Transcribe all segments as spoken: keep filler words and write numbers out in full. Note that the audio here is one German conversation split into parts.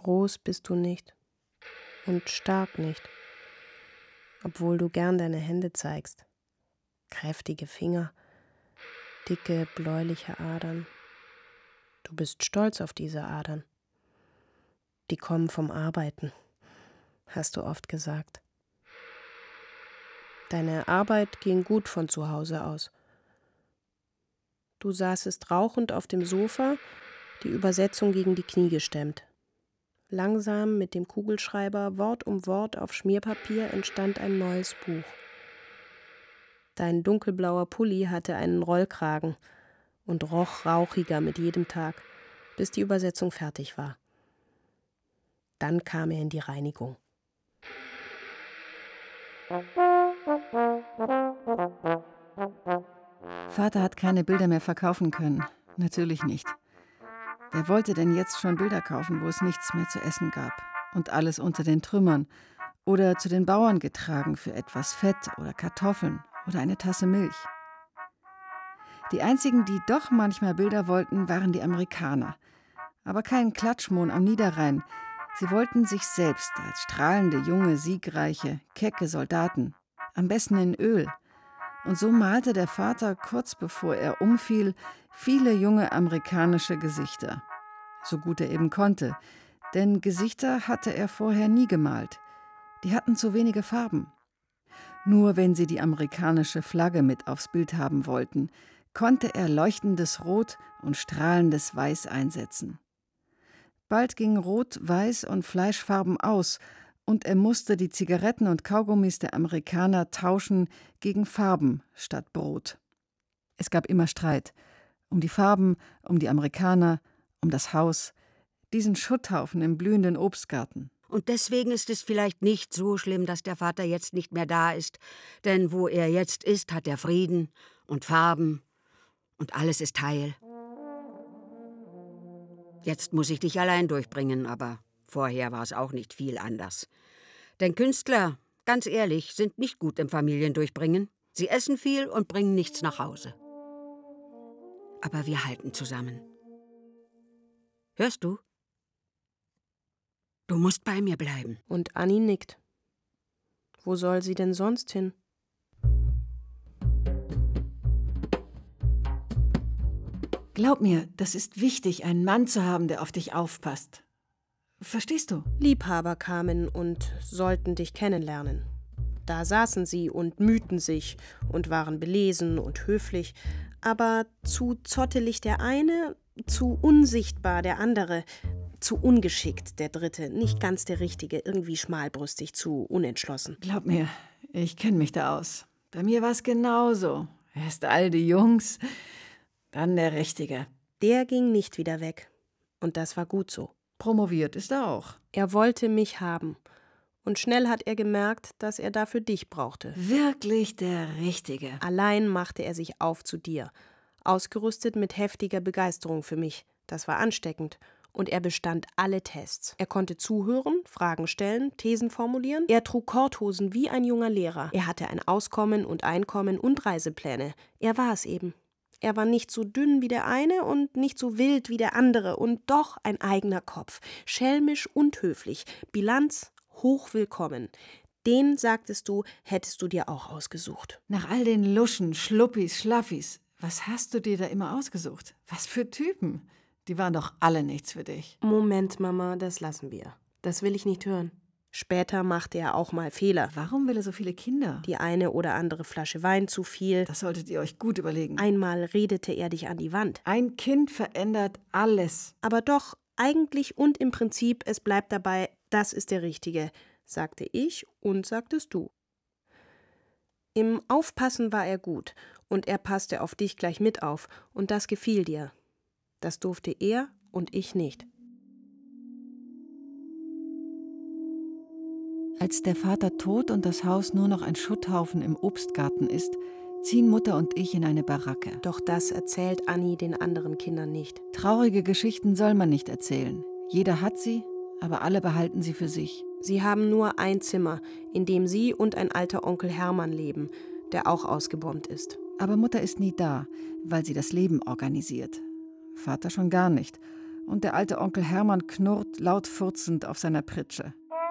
Groß bist du nicht und stark nicht, obwohl du gern deine Hände zeigst. Kräftige Finger, dicke, bläuliche Adern. Du bist stolz auf diese Adern. Die kommen vom Arbeiten, hast du oft gesagt. Deine Arbeit ging gut von zu Hause aus. Du saßest rauchend auf dem Sofa, die Übersetzung gegen die Knie gestemmt. Langsam mit dem Kugelschreiber Wort um Wort auf Schmierpapier entstand ein neues Buch. Dein dunkelblauer Pulli hatte einen Rollkragen und roch rauchiger mit jedem Tag, bis die Übersetzung fertig war. Dann kam er in die Reinigung. Vater hat keine Bilder mehr verkaufen können. Natürlich nicht. Wer wollte denn jetzt schon Bilder kaufen, wo es nichts mehr zu essen gab? Und alles unter den Trümmern. Oder zu den Bauern getragen für etwas Fett oder Kartoffeln oder eine Tasse Milch. Die einzigen, die doch manchmal Bilder wollten, waren die Amerikaner. Aber kein Klatschmohn am Niederrhein. Sie wollten sich selbst als strahlende, junge, siegreiche, kecke Soldaten. Am besten in Öl. Und so malte der Vater, kurz bevor er umfiel, viele junge amerikanische Gesichter. So gut er eben konnte. Denn Gesichter hatte er vorher nie gemalt. Die hatten zu wenige Farben. Nur wenn sie die amerikanische Flagge mit aufs Bild haben wollten, konnte er leuchtendes Rot und strahlendes Weiß einsetzen. Bald gingen Rot, Weiß und Fleischfarben aus und er musste die Zigaretten und Kaugummis der Amerikaner tauschen gegen Farben statt Brot. Es gab immer Streit. Um die Farben, um die Amerikaner, um das Haus, diesen Schutthaufen im blühenden Obstgarten. Und deswegen ist es vielleicht nicht so schlimm, dass der Vater jetzt nicht mehr da ist. Denn wo er jetzt ist, hat er Frieden und Farben und alles ist heil. Jetzt muss ich dich allein durchbringen, aber vorher war es auch nicht viel anders. Denn Künstler, ganz ehrlich, sind nicht gut im Familiendurchbringen. Sie essen viel und bringen nichts nach Hause. Aber wir halten zusammen. Hörst du? Du musst bei mir bleiben. Und Anni nickt. Wo soll sie denn sonst hin? Glaub mir, das ist wichtig, einen Mann zu haben, der auf dich aufpasst. Verstehst du? Liebhaber kamen und sollten dich kennenlernen. Da saßen sie und mühten sich und waren belesen und höflich, aber zu zottelig der eine, zu unsichtbar der andere, zu ungeschickt der dritte, nicht ganz der richtige, irgendwie schmalbrüstig, zu unentschlossen. Glaub mir, ich kenne mich da aus. Bei mir war es genauso. Erst all die Jungs, dann der Richtige. Der ging nicht wieder weg. Und das war gut so. Promoviert ist er auch. Er wollte mich haben. Und schnell hat er gemerkt, dass er dafür dich brauchte. Wirklich der Richtige. Allein machte er sich auf zu dir. Ausgerüstet mit heftiger Begeisterung für mich. Das war ansteckend. Und er bestand alle Tests. Er konnte zuhören, Fragen stellen, Thesen formulieren. Er trug Korthosen wie ein junger Lehrer. Er hatte ein Auskommen und Einkommen und Reisepläne. Er war es eben. Er war nicht so dünn wie der eine und nicht so wild wie der andere und doch ein eigener Kopf. Schelmisch und höflich. Bilanz hochwillkommen. Den, sagtest du, hättest du dir auch ausgesucht. Nach all den Luschen, Schluppis, Schlaffis, was hast du dir da immer ausgesucht? Was für Typen? Die waren doch alle nichts für dich. Moment, Mama, das lassen wir. Das will ich nicht hören. Später machte er auch mal Fehler. Warum will er so viele Kinder? Die eine oder andere Flasche Wein zu viel. Das solltet ihr euch gut überlegen. Einmal redete er dich an die Wand. Ein Kind verändert alles. Aber doch, eigentlich und im Prinzip, es bleibt dabei, das ist der Richtige, sagte ich und sagtest du. Im Aufpassen war er gut und er passte auf dich gleich mit auf und das gefiel dir. Das durfte er und ich nicht. Als der Vater tot und das Haus nur noch ein Schutthaufen im Obstgarten ist, ziehen Mutter und ich in eine Baracke. Doch das erzählt Anni den anderen Kindern nicht. Traurige Geschichten soll man nicht erzählen. Jeder hat sie, aber alle behalten sie für sich. Sie haben nur ein Zimmer, in dem sie und ein alter Onkel Hermann leben, der auch ausgebombt ist. Aber Mutter ist nie da, weil sie das Leben organisiert. Vater schon gar nicht. und der alte Onkel Hermann knurrt laut furzend auf seiner Pritsche.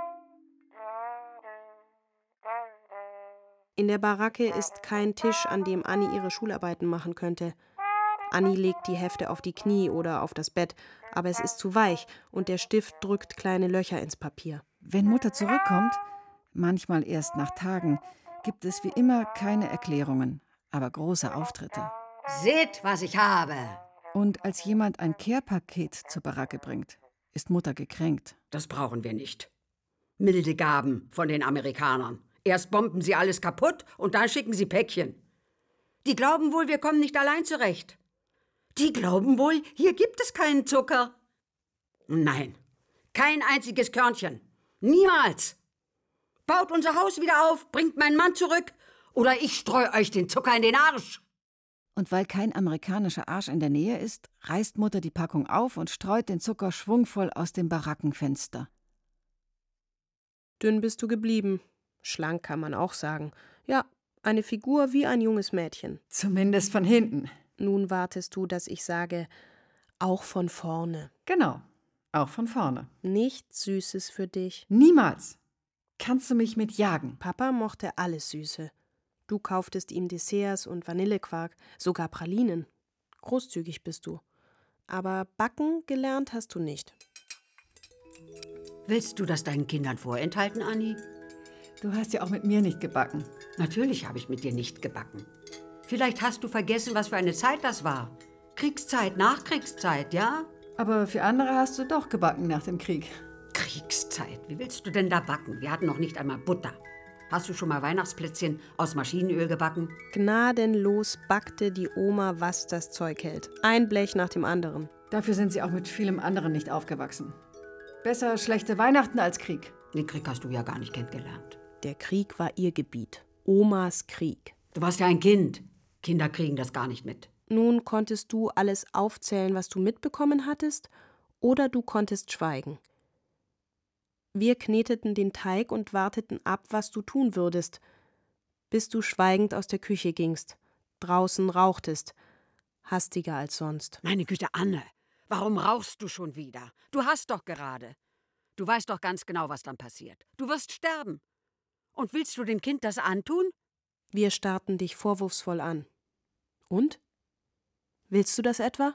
In der Baracke ist kein Tisch, an dem Anni ihre Schularbeiten machen könnte. Anni legt die Hefte auf die Knie oder auf das Bett, aber es ist zu weich und der Stift drückt kleine Löcher ins Papier. Wenn Mutter zurückkommt, manchmal erst nach Tagen, gibt es wie immer keine Erklärungen, aber große Auftritte. Seht, was ich habe! Und als jemand ein Care-Paket zur Baracke bringt, ist Mutter gekränkt. Das brauchen wir nicht. Milde Gaben von den Amerikanern. Erst bomben sie alles kaputt und dann schicken sie Päckchen. Die glauben wohl, wir kommen nicht allein zurecht. Die glauben wohl, hier gibt es keinen Zucker. Nein, kein einziges Körnchen. Niemals. Baut unser Haus wieder auf, bringt meinen Mann zurück oder ich streue euch den Zucker in den Arsch. Und weil kein amerikanischer Arsch in der Nähe ist, reißt Mutter die Packung auf und streut den Zucker schwungvoll aus dem Barackenfenster. Dünn bist du geblieben. Schlank kann man auch sagen. Ja, eine Figur wie ein junges Mädchen. Zumindest von hinten. Nun wartest du, dass ich sage, auch von vorne. Genau, auch von vorne. Nichts Süßes für dich. Niemals. Kannst du mich mit jagen? Papa mochte alles Süße. Du kauftest ihm Desserts und Vanillequark, sogar Pralinen. Großzügig bist du. Aber backen gelernt hast du nicht. Willst du das deinen Kindern vorenthalten, Anni? Du hast ja auch mit mir nicht gebacken. Natürlich habe ich mit dir nicht gebacken. Vielleicht hast du vergessen, was für eine Zeit das war. Kriegszeit, Nachkriegszeit, ja? Aber für andere hast du doch gebacken nach dem Krieg. Kriegszeit? Wie willst du denn da backen? Wir hatten noch nicht einmal Butter. Hast du schon mal Weihnachtsplätzchen aus Maschinenöl gebacken? Gnadenlos backte die Oma, was das Zeug hält. Ein Blech nach dem anderen. Dafür sind sie auch mit vielem anderen nicht aufgewachsen. Besser schlechte Weihnachten als Krieg. Den Krieg hast du ja gar nicht kennengelernt. Der Krieg war ihr Gebiet. Omas Krieg. Du warst ja ein Kind. Kinder kriegen das gar nicht mit. Nun konntest du alles aufzählen, was du mitbekommen hattest, oder du konntest schweigen. Wir kneteten den Teig und warteten ab, was du tun würdest, bis du schweigend aus der Küche gingst, draußen rauchtest, hastiger als sonst. Meine Güte, Anne, warum rauchst du schon wieder? Du hast doch gerade. Du weißt doch ganz genau, was dann passiert. Du wirst sterben. Und willst du dem Kind das antun? Wir starrten dich vorwurfsvoll an. Und? Willst du das etwa?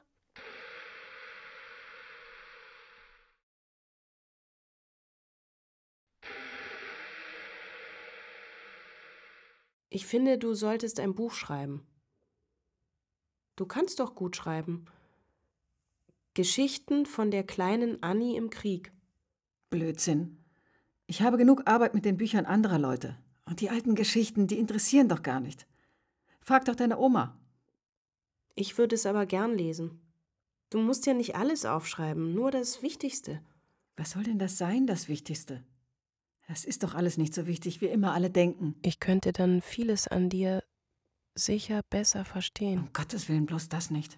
Ich finde, du solltest ein Buch schreiben. Du kannst doch gut schreiben. Geschichten von der kleinen Anni im Krieg. Blödsinn. Ich habe genug Arbeit mit den Büchern anderer Leute. Und die alten Geschichten, die interessieren doch gar nicht. Frag doch deine Oma. Ich würde es aber gern lesen. Du musst ja nicht alles aufschreiben, nur das Wichtigste. Was soll denn das sein, das Wichtigste? Das ist doch alles nicht so wichtig, wie immer alle denken. Ich könnte dann vieles an dir sicher besser verstehen. Um Gottes Willen, bloß das nicht.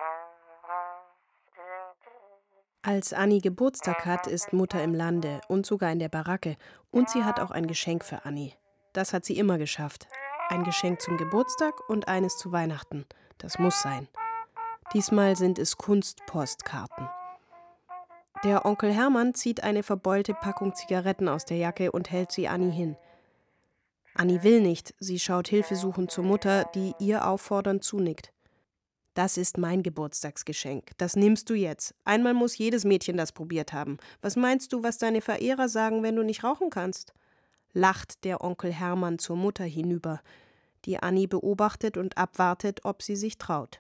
Als Anni Geburtstag hat, ist Mutter im Lande und sogar in der Baracke. Und sie hat auch ein Geschenk für Anni. Das hat sie immer geschafft. Ein Geschenk zum Geburtstag und eines zu Weihnachten. Das muss sein. Diesmal sind es Kunstpostkarten. Der Onkel Hermann zieht eine verbeulte Packung Zigaretten aus der Jacke und hält sie Anni hin. Anni will nicht, sie schaut hilfesuchend zur Mutter, die ihr auffordernd zunickt. Das ist mein Geburtstagsgeschenk. Das nimmst du jetzt. Einmal muss jedes Mädchen das probiert haben. Was meinst du, was deine Verehrer sagen, wenn du nicht rauchen kannst? Lacht der Onkel Hermann zur Mutter hinüber, die Anni beobachtet und abwartet, ob sie sich traut.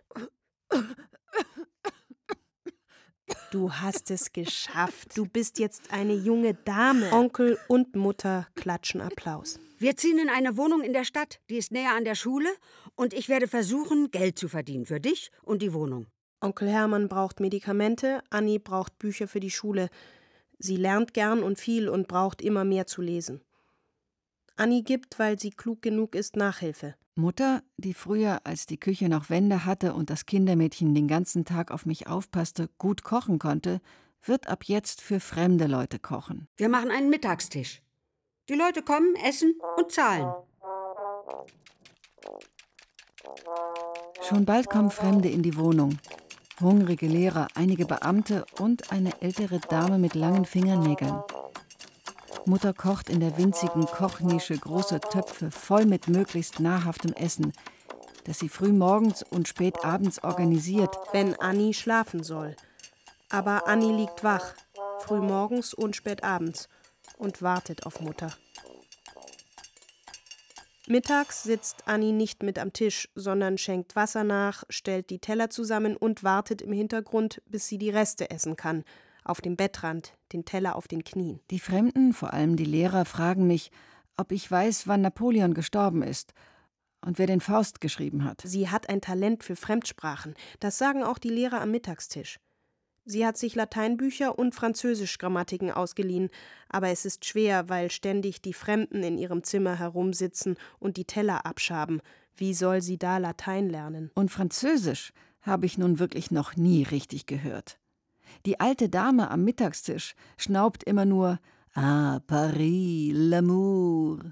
Du hast es geschafft. Du bist jetzt eine junge Dame. Onkel und Mutter klatschen Applaus. Wir ziehen in eine Wohnung in der Stadt, die ist näher an der Schule, und ich werde versuchen, Geld zu verdienen für dich und die Wohnung. Onkel Hermann braucht Medikamente, Anni braucht Bücher für die Schule. Sie lernt gern und viel und braucht immer mehr zu lesen. Anni gibt, weil sie klug genug ist, Nachhilfe. Mutter, die früher, als die Küche noch Wände hatte und das Kindermädchen den ganzen Tag auf mich aufpasste, gut kochen konnte, wird ab jetzt für fremde Leute kochen. Wir machen einen Mittagstisch. Die Leute kommen, essen und zahlen. Schon bald kommen Fremde in die Wohnung. Hungrige Lehrer, einige Beamte und eine ältere Dame mit langen Fingernägeln. Mutter kocht in der winzigen Kochnische große Töpfe voll mit möglichst nahrhaftem Essen, das sie früh morgens und spät abends organisiert. Wenn Anni schlafen soll. Aber Anni liegt wach, früh morgens und spät abends, und wartet auf Mutter. Mittags sitzt Anni nicht mit am Tisch, sondern schenkt Wasser nach, stellt die Teller zusammen und wartet im Hintergrund, bis sie die Reste essen kann. Auf dem Bettrand, den Teller auf den Knien. Die Fremden, vor allem die Lehrer, fragen mich, ob ich weiß, wann Napoleon gestorben ist und wer den Faust geschrieben hat. Sie hat ein Talent für Fremdsprachen. Das sagen auch die Lehrer am Mittagstisch. Sie hat sich Lateinbücher und Französischgrammatiken ausgeliehen, aber es ist schwer, weil ständig die Fremden in ihrem Zimmer herumsitzen und die Teller abschaben. Wie soll sie da Latein lernen? Und Französisch habe ich nun wirklich noch nie richtig gehört. Die alte Dame am Mittagstisch schnaubt immer nur »Ah, Paris, l'amour«.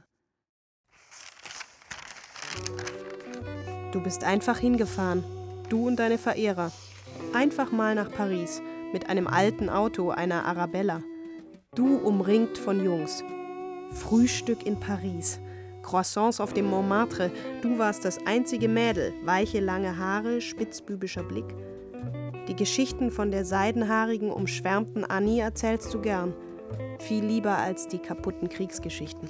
Du bist einfach hingefahren, du und deine Verehrer. Einfach mal nach Paris, mit einem alten Auto, einer Arabella. Du umringt von Jungs. Frühstück in Paris, Croissants auf dem Montmartre. Du warst das einzige Mädel, weiche lange Haare, spitzbübischer Blick. Die Geschichten von der seidenhaarigen, umschwärmten Anni erzählst du gern. Viel lieber als die kaputten Kriegsgeschichten.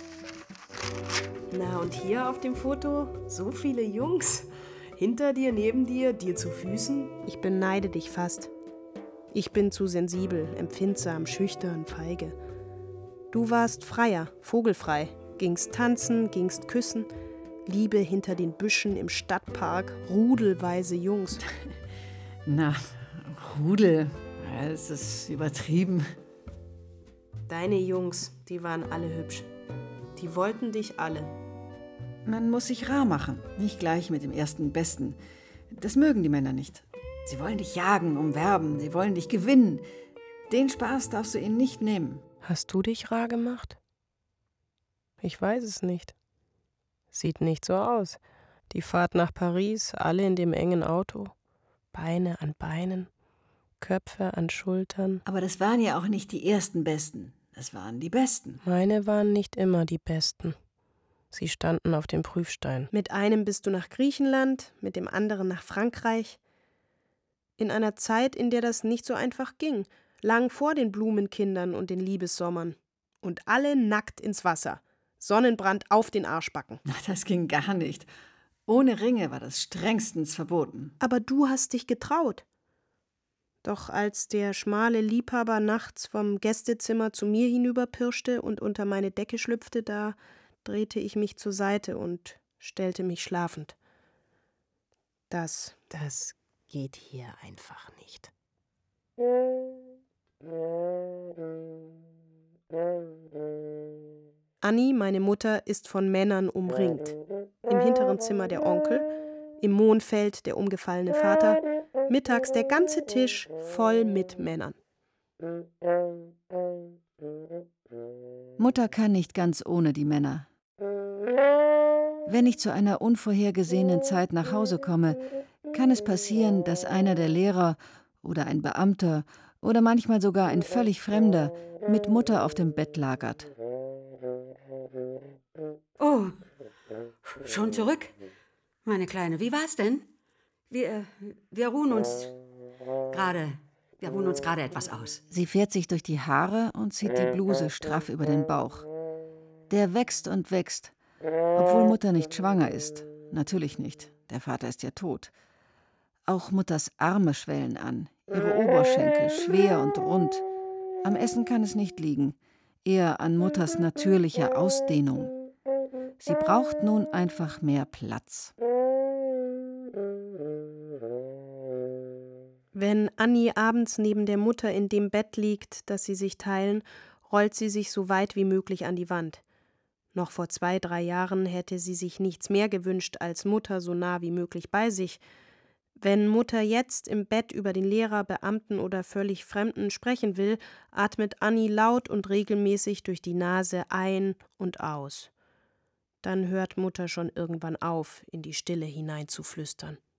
Na und hier auf dem Foto so viele Jungs. Hinter dir, neben dir, dir zu Füßen. Ich beneide dich fast. Ich bin zu sensibel, empfindsam, schüchtern, feige. Du warst freier, vogelfrei. Gingst tanzen, gingst küssen. Liebe hinter den Büschen im Stadtpark, rudelweise Jungs. Na, Rudel, es ist übertrieben. Deine Jungs, die waren alle hübsch. Die wollten dich alle. Man muss sich rar machen, nicht gleich mit dem ersten Besten. Das mögen die Männer nicht. Sie wollen dich jagen, umwerben, sie wollen dich gewinnen. Den Spaß darfst du ihnen nicht nehmen. Hast du dich rar gemacht? Ich weiß es nicht. Sieht nicht so aus. Die Fahrt nach Paris, alle in dem engen Auto. Beine an Beinen, Köpfe an Schultern. Aber das waren ja auch nicht die ersten Besten. Das waren die Besten. Meine waren nicht immer die Besten. Sie standen auf dem Prüfstein. Mit einem bist du nach Griechenland, mit dem anderen nach Frankreich. In einer Zeit, in der das nicht so einfach ging. Lang vor den Blumenkindern und den Liebessommern. Und alle nackt ins Wasser. Sonnenbrand auf den Arschbacken. Na, das ging gar nicht. Ohne Ringe war das strengstens verboten. Aber du hast dich getraut. Doch als der schmale Liebhaber nachts vom Gästezimmer zu mir hinüberpirschte und unter meine Decke schlüpfte, da drehte ich mich zur Seite und stellte mich schlafend. Das, das geht hier einfach nicht. Anni, meine Mutter, ist von Männern umringt. Im hinteren Zimmer der Onkel, im Mondfeld der umgefallene Vater, mittags der ganze Tisch voll mit Männern. Mutter kann nicht ganz ohne die Männer. Wenn ich zu einer unvorhergesehenen Zeit nach Hause komme, kann es passieren, dass einer der Lehrer oder ein Beamter oder manchmal sogar ein völlig Fremder mit Mutter auf dem Bett lagert. Oh, schon zurück? Meine Kleine, wie war's denn? Wir, wir ruhen uns gerade, wir ruhen uns gerade etwas aus. Sie fährt sich durch die Haare und zieht die Bluse straff über den Bauch. Der wächst und wächst, obwohl Mutter nicht schwanger ist. Natürlich nicht, der Vater ist ja tot. Auch Mutters Arme schwellen an, ihre Oberschenkel schwer und rund. Am Essen kann es nicht liegen, eher an Mutters natürlicher Ausdehnung. Sie braucht nun einfach mehr Platz. Wenn Anni abends neben der Mutter in dem Bett liegt, das sie sich teilen, rollt sie sich so weit wie möglich an die Wand. Noch vor zwei, drei Jahren hätte sie sich nichts mehr gewünscht, als Mutter so nah wie möglich bei sich. Wenn Mutter jetzt im Bett über den Lehrer, Beamten oder völlig Fremden sprechen will, atmet Anni laut und regelmäßig durch die Nase ein und aus. Dann hört Mutter schon irgendwann auf, in die Stille hineinzuflüstern.